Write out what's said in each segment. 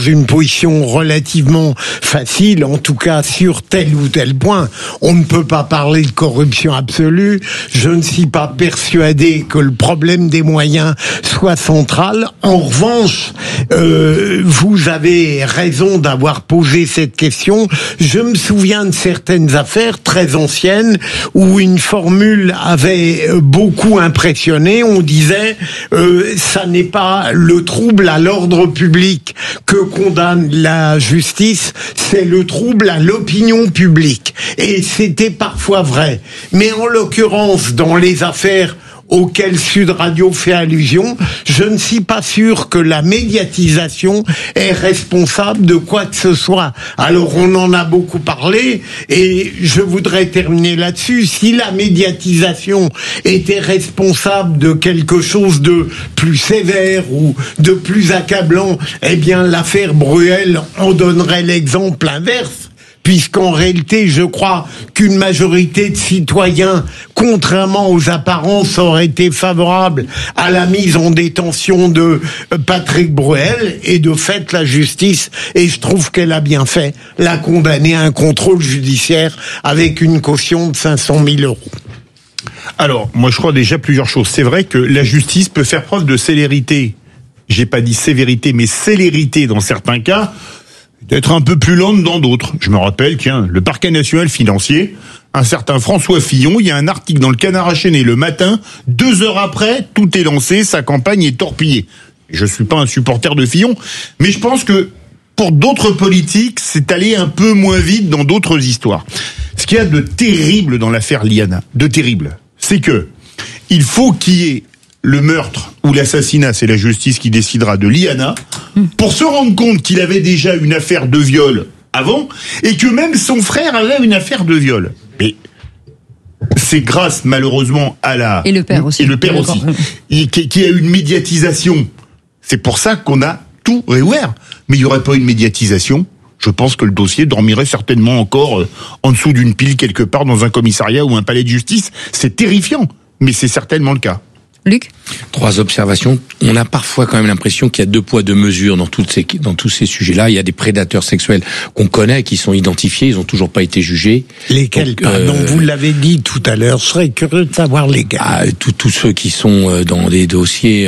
une position relativement facile, en tout cas sur tel ou tel point. On ne peut pas parler de corruption absolue. Je ne suis pas persuadé que le problème des moyens soit central. En revanche, vous avez raison d'avoir posé cette question. Je me souviens de certaines affaires très anciennes où une formule avait beaucoup impressionné. On disait ça n'est pas le trouble à l'ordre public que condamne la justice, c'est le trouble à l'opinion publique. Et c'était parfois vrai. Mais en l'occurrence, dans les affaires auquel Sud Radio fait allusion, je ne suis pas sûr que la médiatisation est responsable de quoi que ce soit. Alors on en a beaucoup parlé et je voudrais terminer là-dessus. Si la médiatisation était responsable de quelque chose de plus sévère ou de plus accablant, eh bien l'affaire Bruel en donnerait l'exemple inverse. Puisqu'en réalité, je crois qu'une majorité de citoyens, contrairement aux apparences, auraient été favorables à la mise en détention de Patrick Bruel, et de fait, la justice, et je trouve qu'elle a bien fait, l'a condamné à un contrôle judiciaire avec une caution de 500 000 €. Alors, moi je crois déjà plusieurs choses. C'est vrai que la justice peut faire preuve de célérité. J'ai pas dit sévérité, mais célérité dans certains cas, d'être un peu plus lente dans d'autres. Je me rappelle, tiens, le parquet national financier, un certain François Fillon, il y a un article dans le Canard enchaîné le matin, 2 heures après, tout est lancé, sa campagne est torpillée. Je suis pas un supporter de Fillon, mais je pense que pour d'autres politiques, c'est allé un peu moins vite dans d'autres histoires. Ce qu'il y a de terrible dans l'affaire Liana, de terrible, c'est que il faut qu'il y ait le meurtre ou l'assassinat, c'est la justice qui décidera de Liana, pour se rendre compte qu'il avait déjà une affaire de viol avant, et que même son frère avait une affaire de viol. Mais c'est grâce, malheureusement, à la... Et le père aussi. Et le père aussi. Qui a eu une médiatisation. C'est pour ça qu'on a tout réouvert. Mais il n'y aurait pas une médiatisation. Je pense que le dossier dormirait certainement encore en dessous d'une pile quelque part dans un commissariat ou un palais de justice. C'est terrifiant, mais c'est certainement le cas. Luc ? 3 observations. On a parfois quand même l'impression qu'il y a 2 poids 2 mesures dans tous ces sujets-là. Il y a des prédateurs sexuels qu'on connaît, qui sont identifiés, ils ont toujours pas été jugés. Lesquels ? Pardon, vous l'avez dit tout à l'heure. Je serais curieux de savoir lesquels. Tous ceux qui sont dans des dossiers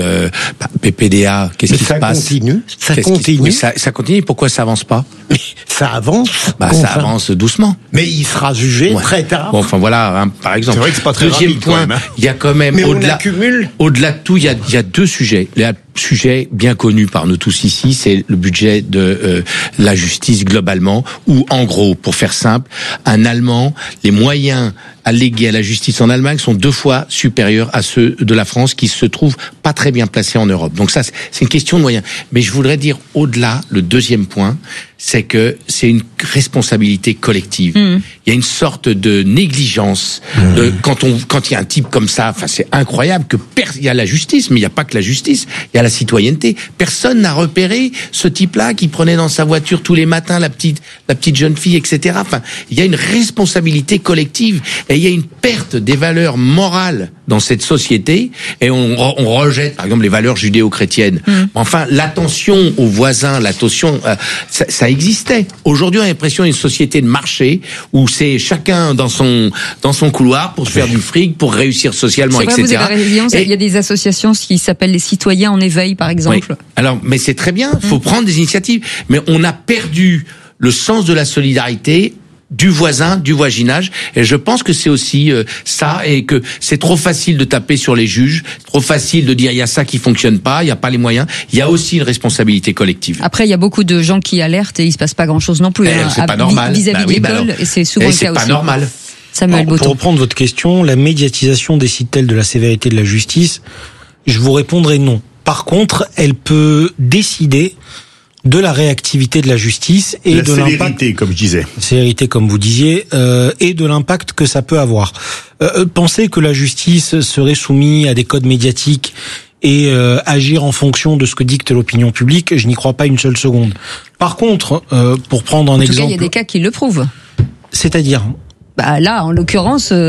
PPDA. Qu'est-ce qui se passe ? Ça continue. Ça continue. Pourquoi ça avance pas ? Ça avance. Ça avance doucement. Mais il sera jugé très tard. Bon, enfin voilà, par exemple. C'est vrai que c'est pas très Deuxième rapide, point, quand même, il y a quand même au-delà de tout, il y a 2 sujets. Le sujet bien connu par nous tous ici, c'est le budget de la justice globalement, où en gros, pour faire simple, un Allemand, les moyens allégués à la justice en Allemagne sont 2 fois supérieurs à ceux de la France, qui se trouvent pas très bien placés en Europe. Donc ça, c'est une question de moyens. Mais je voudrais dire au-delà, le deuxième point, c'est que c'est une responsabilité collective. Il y a une sorte de négligence quand il y a un type comme ça. Enfin, c'est incroyable que il y a la justice, mais il n'y a pas que la justice. Il y a la citoyenneté. Personne n'a repéré ce type-là qui prenait dans sa voiture tous les matins la petite jeune fille, etc. Enfin, il y a une responsabilité collective et il y a une perte des valeurs morales dans cette société, et on rejette par exemple les valeurs judéo-chrétiennes. Enfin, l'attention aux voisins, l'attention, ça existait. Aujourd'hui, on a l'impression d'une société de marché où c'est chacun dans son couloir pour se faire du fric, pour réussir socialement, etc. Vous avez raison, il y a des associations qui s'appellent les citoyens en éveil, par exemple. Oui. Alors, mais c'est très bien, faut prendre des initiatives, mais on a perdu le sens de la solidarité, du voisin, du voisinage, et je pense que c'est aussi ça, et que c'est trop facile de taper sur les juges, trop facile de dire il y a ça qui fonctionne pas, il y a pas les moyens. Il y a aussi une responsabilité collective. Après, il y a beaucoup de gens qui alertent et il se passe pas grand-chose non plus. C'est pas normal. Vis-à-vis de l'école, et c'est souvent le cas aussi. C'est pas normal. Samuel Botton. Pour reprendre votre question, la médiatisation décide-t-elle de la sévérité de la justice ? Je vous répondrai non. Par contre, elle peut décider de la réactivité de la justice et de l'impact, célérité, comme je disais. Célérité, comme vous disiez, et de l'impact que ça peut avoir. Penser que la justice serait soumise à des codes médiatiques et agir en fonction de ce que dicte l'opinion publique, je n'y crois pas une seule seconde. Par contre, pour prendre un exemple, il y a des cas qui le prouvent. C'est-à-dire. Là, en l'occurrence, sur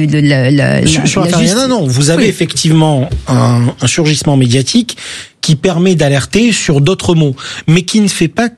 l'affaire Liana, non. Vous avez effectivement un surgissement médiatique qui permet d'alerter sur d'autres mots, mais qui ne fait pas que